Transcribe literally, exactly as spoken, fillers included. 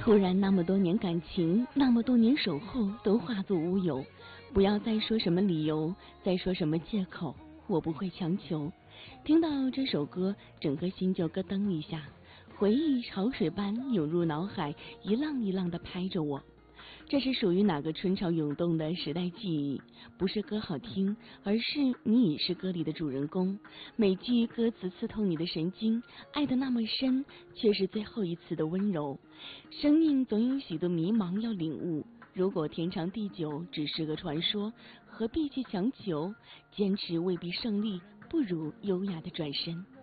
突然那么多年感情，那么多年守候都化作乌有。不要再说什么理由，再说什么借口，我不会强求。听到这首歌，整个心就咯噔一下，回忆潮水般涌入脑海，一浪一浪地拍着我。这是属于哪个春潮涌动的时代记忆？不是歌好听，而是你已是歌里的主人公。每句歌词刺痛你的神经，爱得那么深，却是最后一次的温柔。生命总有许多迷茫要领悟，如果天长地久只是个传说，何必去强求？坚持未必胜利，不如优雅的转身。